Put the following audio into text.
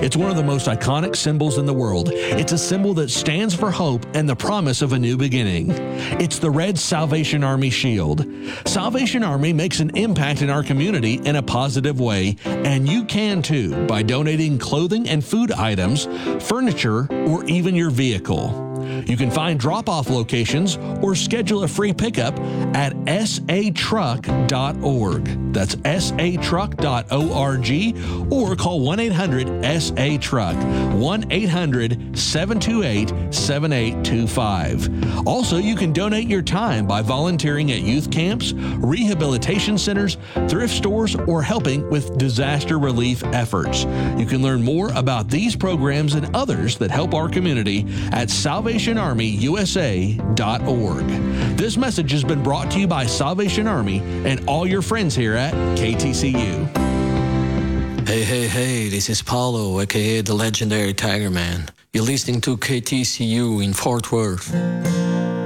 It's one of the most iconic symbols in the world. It's a symbol that stands for hope and the promise of a new beginning. It's the red Salvation Army shield. Salvation Army makes an impact in our community in a positive way, and you can too by donating clothing and food items, furniture, or even your vehicle. You can find drop-off locations or schedule a free pickup at satruck.org. That's satruck.org, or call 1-800-SA-TRUCK, 1-800-728-7825. Also, you can donate your time by volunteering at youth camps, rehabilitation centers, thrift stores, or helping with disaster relief efforts. You can learn more about these programs and others that help our community at SalvationArmyUSA.org. This message has been brought to you by Salvation Army and all your friends here at KTCU. Hey, this is Paulo, aka the legendary Tiger Man. You're listening to KTCU in Fort Worth.